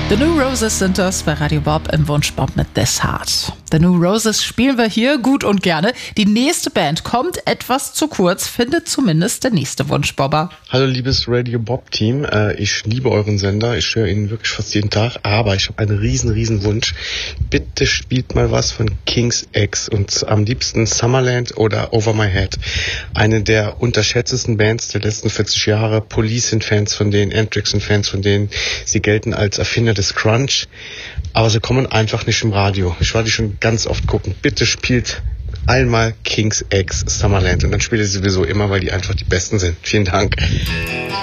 The New Roses sind das bei Radio Bob im Wunschbob mit This Heart. The New Roses spielen wir hier gut und gerne. Die nächste Band kommt etwas zu kurz, findet zumindest der nächste Wunschbobber. Hallo liebes Radio Bob Team, ich liebe euren Sender, ich höre ihn wirklich fast jeden Tag, aber ich habe einen riesen Wunsch. Bitte spielt mal was von King's X und am liebsten Summerland oder Over My Head. Eine der unterschätztesten Bands der letzten 40 Jahre. Police sind Fans von denen, Anthrax sind Fans von denen. Sie gelten als Erfinder des Crunch, aber sie kommen einfach nicht im Radio. Ich war die schon ganz oft gucken. Bitte spielt einmal King's X Summerland und dann spielt ihr sowieso immer, weil die einfach die Besten sind. Vielen Dank.